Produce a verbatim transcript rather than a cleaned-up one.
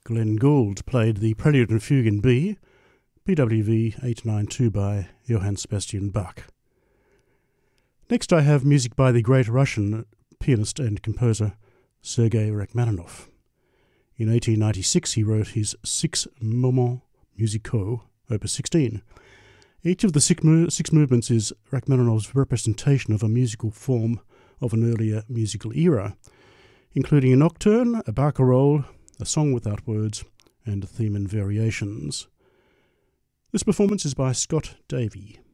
Glenn Gould played the Prelude and Fugue in B, B W V eight ninety-two by Johann Sebastian Bach. Next I have music by the great Russian pianist and composer Sergei Rachmaninoff. In eighteen ninety-six he wrote his Six Moments Musicaux, Opus sixteen. Each of the six, mo- six movements is Rachmaninoff's representation of a musical form of an earlier musical era, including a nocturne, a barcarolle, a song without words, and theme and variations. This performance is by Scott Davey.